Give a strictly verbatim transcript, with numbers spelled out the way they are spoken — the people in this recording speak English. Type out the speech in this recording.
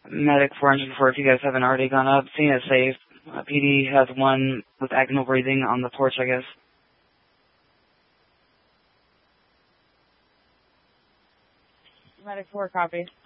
Medic four hundred four, if you guys haven't already gone up. Scene is safe. Uh, P D has one with agonal breathing on the porch, I guess. Medic four, copy.